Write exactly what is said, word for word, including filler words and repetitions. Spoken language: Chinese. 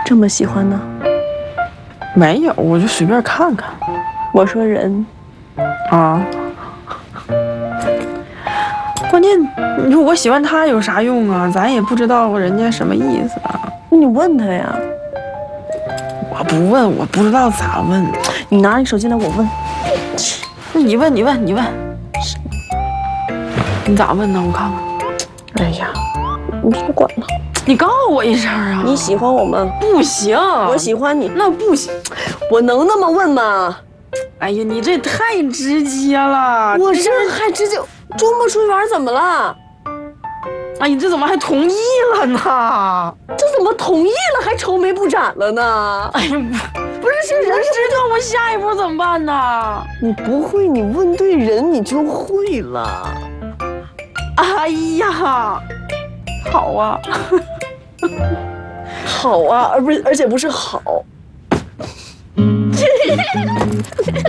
这么喜欢呢？ 没有，我就随便看看。 我说人啊，关键你说我喜欢他有啥用啊？咱也不知道人家什么意思啊。 那你问他呀。 我不问，我不知道咋问。 你拿你手机来，我问。 你问，你问，你问。你咋问呢？我看看。 哎呀，你别管了。 你告诉我一声啊！ 你喜欢我吗？ 不行， 我喜欢你。 那不行， 我能那么问吗？ 哎呀，你这太直接了。 我这还直接周末出去玩怎么了？ 哎，你这怎么还同意了呢？ 这怎么同意了还愁眉不展了呢？ 哎呀， 不是这人知道我下一步怎么办呢？ 你不会，你问对人你就会了。 哎呀，好啊， 好啊，而不是而且不是好。